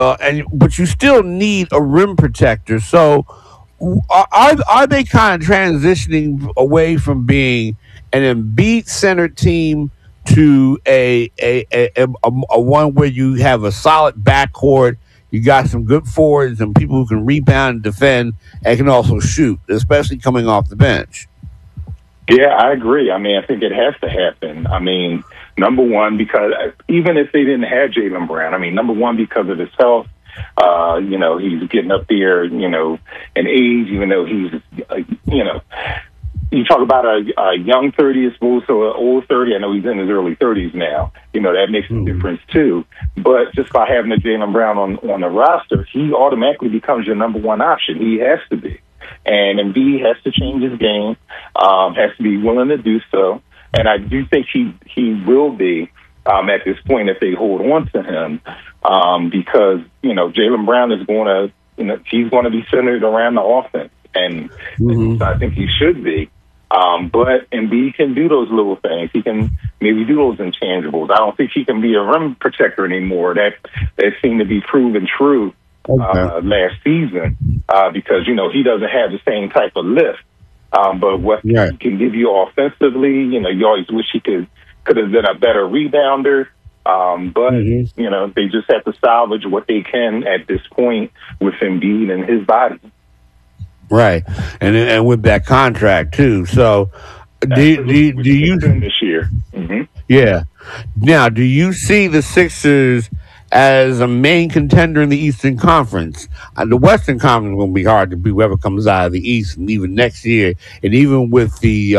but you still need a rim protector. So are they kind of transitioning away from being an Embiid centered team to a one where you have a solid backcourt, you got some good forwards and people who can rebound and defend and can also shoot, especially coming off the bench? Yeah, I agree. I mean, I think it has to happen. I mean, number one, because even if they didn't have Jaylen Brown, I mean, number one, because of his health, he's getting up there, in age, even though he's, you talk about a young 30 as opposed to an old 30. I know he's in his early 30s now. That makes a difference too. But just by having a Jaylen Brown on the roster, he automatically becomes your number one option. He has to be. And Embiid has to change his game, has to be willing to do so. And I do think he will be at this point if they hold on to him because, Jaylen Brown is going to, he's going to be centered around the offense. And I think he should be. But Embiid can do those little things. He can maybe do those intangibles. I don't think he can be a rim protector anymore. That seemed to be proven true last season because, he doesn't have the same type of lift. But what he can give you offensively, you always wish he could have been a better rebounder. But, they just have to salvage what they can at this point with Embiid and his body. Right. And with that contract, too. So, do you this year? Mm-hmm. Yeah. Now, do you see the Sixers as a main contender in the Eastern Conference? The Western Conference is going to be hard to beat whoever comes out of the East, and even next year, and even with the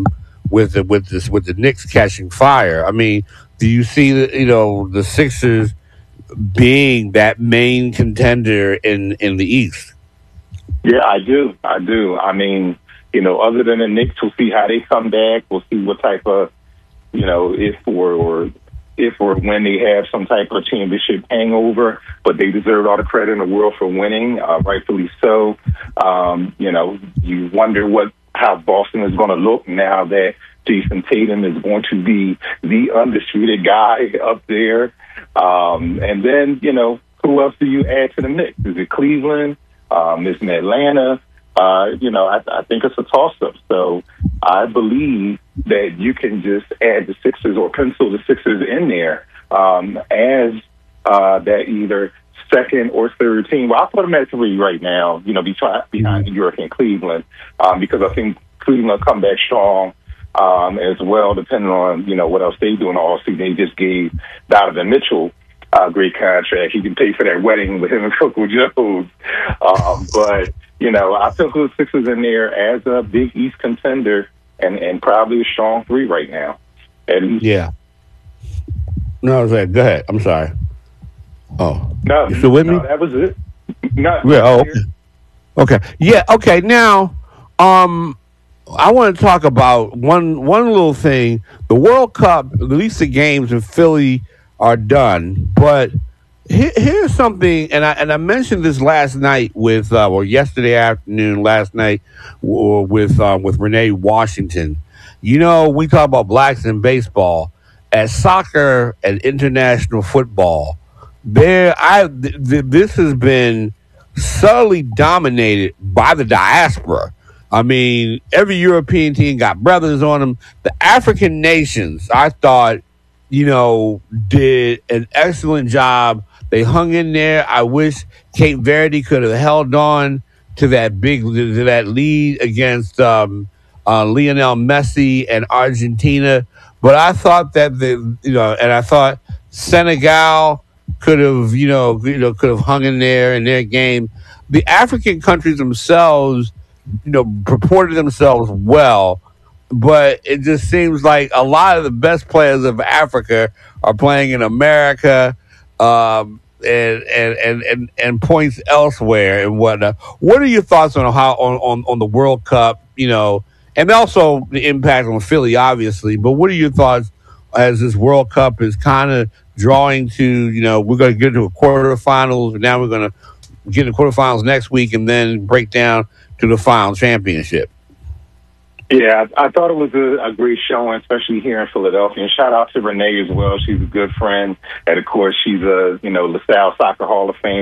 Knicks catching fire. I mean, do you see the Sixers being that main contender in the East? Yeah, I do. I mean, other than the Knicks, we'll see how they come back. We'll see what type of, if or when they have some type of championship hangover, but they deserve all the credit in the world for winning, rightfully so. You wonder how Boston is going to look now that Jason Tatum is going to be the undisputed guy up there. And then, who else do you add to the mix? Is it Cleveland? Is in Atlanta? I think it's a toss-up. So I believe that you can just add the Sixers or pencil the Sixers in there as that either second or third team. Well, I'll put them at 3 right now, behind New York and Cleveland, because I think Cleveland will come back strong as well, depending on, what else they do in the offseason. They just gave Donovan Mitchell great contract. He can pay for that wedding with him and Coco Jones. But, I put the Sixers in there as a Big East contender and probably a strong 3 right now. Yeah. No, go ahead. I'm sorry. Oh. No. You still with me? That was it. No. Yeah, okay. Yeah, okay. Now, I want to talk about one little thing. The World Cup, at least the games in Philly are done, but here's something, and I mentioned this last night or yesterday afternoon, last night with Renee Washington. We talk about blacks in baseball, at soccer and international football. This has been subtly dominated by the diaspora. I mean, every European team got brothers on them. The African nations, I thought, did an excellent job. They hung in there. I wish Cape Verde could have held on to that lead against Lionel Messi and Argentina. But I thought that I thought Senegal could have hung in there in their game. The African countries themselves, purported themselves well. But it just seems like a lot of the best players of Africa are playing in America, and points elsewhere and whatnot. What are your thoughts on on the World Cup? And also the impact on Philly, obviously. But what are your thoughts as this World Cup is kind of drawing to? We're going to get to a quarterfinals, and now we're going to get to quarterfinals next week, and then break down to the final championship. Yeah, I thought it was a great showing, especially here in Philadelphia. And shout out to Renee as well. She's a good friend. And of course, she's a, LaSalle Soccer Hall of Fame